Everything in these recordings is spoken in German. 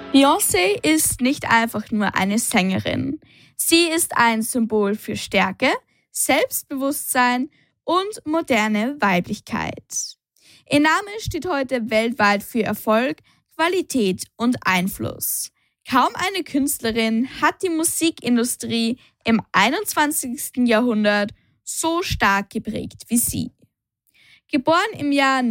Beyoncé ist nicht einfach nur eine Sängerin. Sie ist ein Symbol für Stärke, Selbstbewusstsein und moderne Weiblichkeit. Ihr Name steht heute weltweit für Erfolg, Qualität und Einfluss. Kaum eine Künstlerin hat die Musikindustrie im 21. Jahrhundert so stark geprägt wie sie. Geboren im Jahr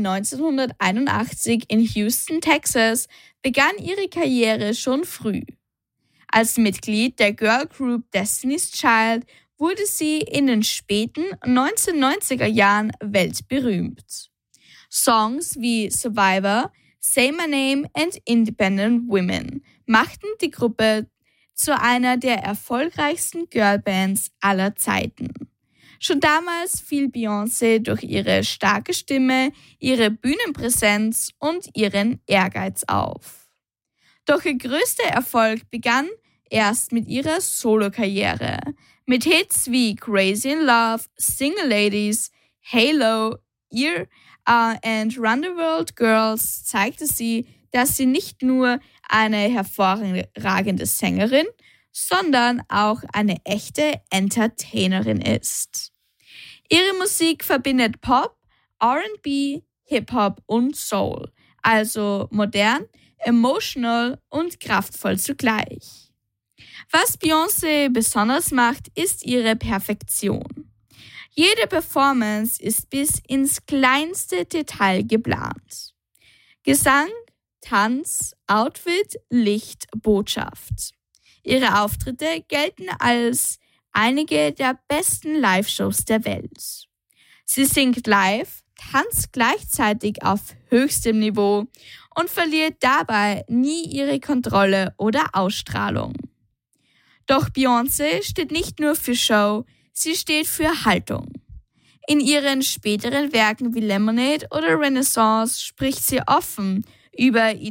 1981 in Houston, Texas, begann ihre Karriere schon früh. Als Mitglied der Girl Group Destiny's Child wurde sie in den späten 1990er Jahren weltberühmt. Songs wie Survivor, Say My Name and Independent Women machten die Gruppe zu einer der erfolgreichsten Girlbands aller Zeiten. Schon damals fiel Beyoncé durch ihre starke Stimme, ihre Bühnenpräsenz und ihren Ehrgeiz auf. Doch ihr größter Erfolg begann erst mit ihrer Solokarriere. Mit Hits wie Crazy in Love, Single Ladies, Halo, Ear and Run the World Girls zeigte sie, dass sie nicht nur eine hervorragende Sängerin, sondern auch eine echte Entertainerin ist. Ihre Musik verbindet Pop, R&B, Hip-Hop und Soul, also modern, emotional und kraftvoll zugleich. Was Beyoncé besonders macht, ist ihre Perfektion. Jede Performance ist bis ins kleinste Detail geplant. Gesang, Tanz, Outfit, Licht, Botschaft. Ihre Auftritte gelten als einige der besten Live-Shows der Welt. Sie singt live, tanzt gleichzeitig auf höchstem Niveau und verliert dabei nie ihre Kontrolle oder Ausstrahlung. Doch Beyoncé steht nicht nur für Show, sie steht für Haltung. In ihren späteren Werken wie Lemonade oder Renaissance spricht sie offen über